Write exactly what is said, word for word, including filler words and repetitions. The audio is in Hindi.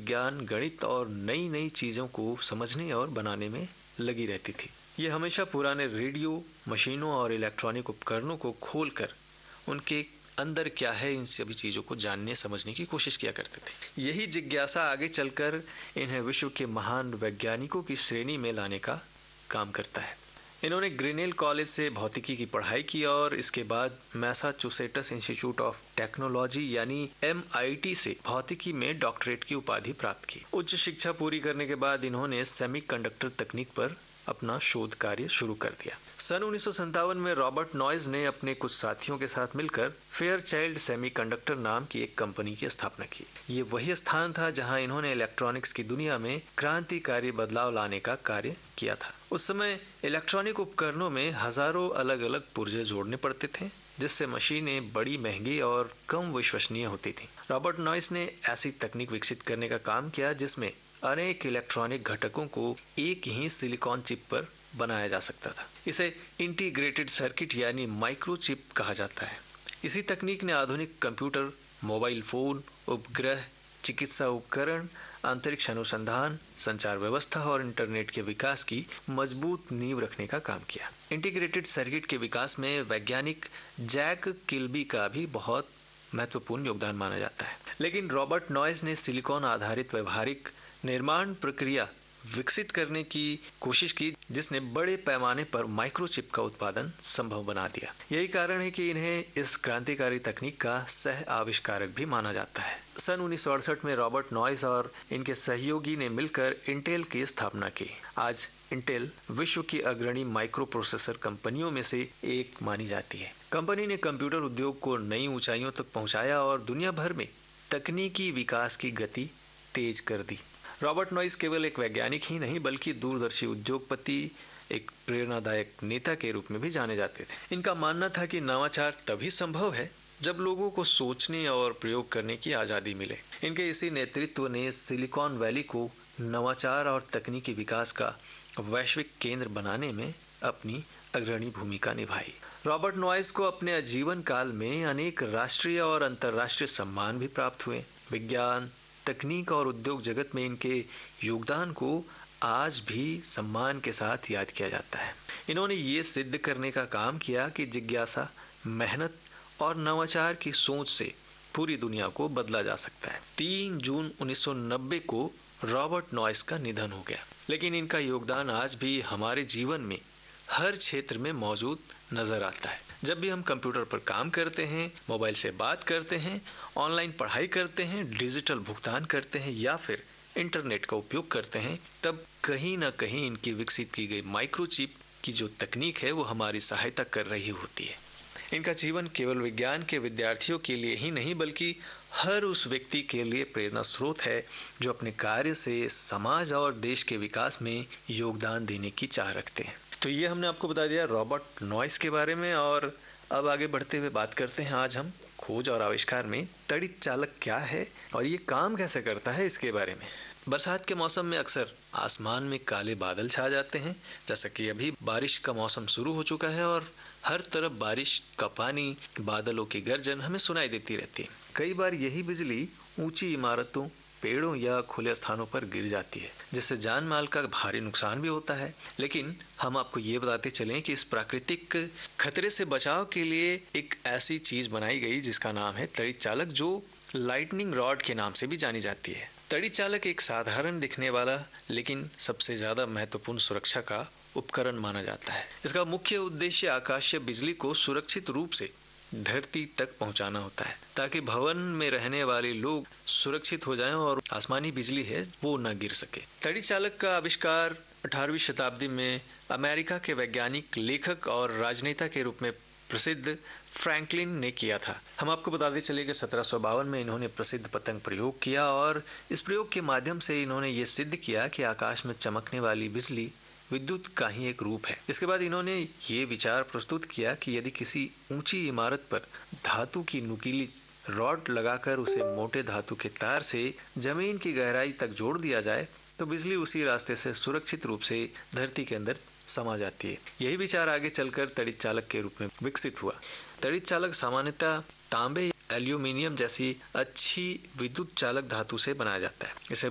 ज्ञान, गणित और नई नई चीजों को समझने और बनाने में लगी रहती थी। ये हमेशा पुराने रेडियो, मशीनों और इलेक्ट्रॉनिक उपकरणों को खोलकर उनके अंदर क्या है इन सभी चीजों को जानने समझने की कोशिश किया करते थे। यही जिज्ञासा आगे चलकर इन्हें विश्व के महान वैज्ञानिकों की श्रेणी में लाने का काम करता है। इन्होंने ग्रिनेल कॉलेज से भौतिकी की पढ़ाई की और इसके बाद मैसाचुसेट्स इंस्टीट्यूट ऑफ टेक्नोलॉजी यानी एम आई टी से भौतिकी में डॉक्टरेट की उपाधि प्राप्त की। उच्च शिक्षा पूरी करने के बाद इन्होंने सेमीकंडक्टर तकनीक पर अपना शोध कार्य शुरू कर दिया। सन उन्नीस सौ सत्तावन में रॉबर्ट नॉइज ने अपने कुछ साथियों के साथ मिलकर फेयरचाइल्ड सेमीकंडक्टर नाम की एक कंपनी की स्थापना की। ये वही स्थान था जहां इन्होंने इलेक्ट्रॉनिक्स की दुनिया में क्रांतिकारी बदलाव लाने का कार्य किया था। उस समय इलेक्ट्रॉनिक उपकरणों में हजारों अलग अलग पुर्जे जोड़ने पड़ते थे, जिससे मशीनें बड़ी महंगी और कम विश्वसनीय होती थी। रॉबर्ट नॉइज ने ऐसी तकनीक विकसित करने का काम किया जिसमें अनेक इलेक्ट्रॉनिक घटकों को एक ही सिलिकॉन चिप पर बनाया जा सकता था। इसे इंटीग्रेटेड सर्किट यानी माइक्रो चिप कहा जाता है। इसी तकनीक ने आधुनिक कंप्यूटर, मोबाइल फोन, उपग्रह, चिकित्सा उपकरण, अंतरिक्ष अनुसंधान, संचार व्यवस्था और इंटरनेट के विकास की मजबूत नींव रखने का काम किया। इंटीग्रेटेड सर्किट के विकास में वैज्ञानिक जैक किल्बी का भी बहुत महत्वपूर्ण योगदान माना जाता है। लेकिन रॉबर्ट नॉइज ने सिलिकॉन आधारित व्यवहारिक निर्माण प्रक्रिया विकसित करने की कोशिश की, जिसने बड़े पैमाने पर माइक्रोचिप का उत्पादन संभव बना दिया। यही कारण है कि इन्हें इस क्रांतिकारी तकनीक का सह आविष्कारक भी माना जाता है। सन उन्नीस सौ अड़सठ में रॉबर्ट नॉइज और इनके सहयोगी ने मिलकर इंटेल की स्थापना की। आज इंटेल विश्व की अग्रणी माइक्रो प्रोसेसर कंपनियों में से एक मानी जाती है। कंपनी ने कंप्यूटर उद्योग को नई ऊंचाइयों तक पहुंचाया और दुनिया भर में तकनीकी विकास की गति तेज कर दी। रॉबर्ट नॉइज केवल एक वैज्ञानिक ही नहीं बल्कि दूरदर्शी उद्योगपति, एक प्रेरणादायक नेता के रूप में भी जाने जाते थे। इनका मानना था कि नवाचार तभी संभव है जब लोगों को सोचने और प्रयोग करने की आजादी मिले। इनके इसी नेतृत्व ने सिलिकॉन वैली को नवाचार और तकनीकी विकास का वैश्विक केंद्र बनाने में अपनी अग्रणी भूमिका निभाई। रॉबर्ट नॉइज को अपने आजीवन काल में अनेक राष्ट्रीय और अंतर्राष्ट्रीय सम्मान भी प्राप्त हुए। विज्ञान, तकनीक और उद्योग जगत में इनके योगदान को आज भी सम्मान के साथ याद किया जाता है। इन्होंने ये सिद्ध करने का काम किया कि जिज्ञासा, मेहनत और नवाचार की सोच से पूरी दुनिया को बदला जा सकता है। तीन जून उन्नीस सौ नब्बे को रॉबर्ट नॉइज का निधन हो गया, लेकिन इनका योगदान आज भी हमारे जीवन में हर क्षेत्र में मौजूद नजर आता है। जब भी हम कंप्यूटर पर काम करते हैं, मोबाइल से बात करते हैं, ऑनलाइन पढ़ाई करते हैं, डिजिटल भुगतान करते हैं या फिर इंटरनेट का उपयोग करते हैं, तब कहीं ना कहीं इनकी विकसित की गई माइक्रोचिप की जो तकनीक है वो हमारी सहायता कर रही होती है। इनका जीवन केवल विज्ञान के विद्यार्थियों के लिए ही नहीं बल्कि हर उस व्यक्ति के लिए प्रेरणा स्रोत है जो अपने कार्य से समाज और देश के विकास में योगदान देने की चाह रखते हैं। तो ये हमने आपको बता दिया रॉबर्ट नॉइज के बारे में, और अब आगे बढ़ते हुए बात करते हैं आज हम खोज और आविष्कार में तड़ित चालक क्या है और ये काम कैसे करता है इसके बारे में। बरसात के मौसम में अक्सर आसमान में काले बादल छा जाते हैं, जैसा कि अभी बारिश का मौसम शुरू हो चुका है और हर तरफ बारिश का पानी, बादलों की गर्जन हमें सुनाई देती रहती है। कई बार यही बिजली ऊंची इमारतों, पेड़ों या खुले स्थानों पर गिर जाती है, जिससे जान माल का भारी नुकसान भी होता है। लेकिन हम आपको ये बताते चलें कि इस प्राकृतिक खतरे से बचाव के लिए एक ऐसी चीज बनाई गई जिसका नाम है तड़ित चालक, जो लाइटनिंग रॉड के नाम से भी जानी जाती है। तड़ित चालक एक साधारण दिखने वाला लेकिन सबसे ज्यादा महत्वपूर्ण सुरक्षा का उपकरण माना जाता है। इसका मुख्य उद्देश्य आकाशीय बिजली को सुरक्षित रूप से धरती तक पहुंचाना होता है, ताकि भवन में रहने वाले लोग सुरक्षित हो जाएं और आसमानी बिजली है वो न गिर सके। तड़ित चालक का आविष्कार अठारहवीं शताब्दी में अमेरिका के वैज्ञानिक, लेखक और राजनेता के रूप में प्रसिद्ध फ्रैंकलिन ने किया था। हम आपको बताते चले कि सत्रह सौ बावन में इन्होंने प्रसिद्ध पतंग प्रयोग किया और इस प्रयोग के माध्यम से इन्होंने ये सिद्ध किया कि आकाश में चमकने वाली बिजली विद्युत का ही एक रूप है। इसके बाद इन्होंने ये विचार प्रस्तुत किया कि यदि किसी ऊंची इमारत पर धातु की नुकीली रॉड लगाकर उसे मोटे धातु के तार से जमीन की गहराई तक जोड़ दिया जाए तो बिजली उसी रास्ते से सुरक्षित रूप से धरती के अंदर समा जाती है। यही विचार आगे चलकर तड़ित चालक के रूप में विकसित हुआ। तड़ित चालक सामान्यतः तांबे, एल्यूमिनियम जैसी अच्छी विद्युत चालक धातु से बनाया जाता है। इसे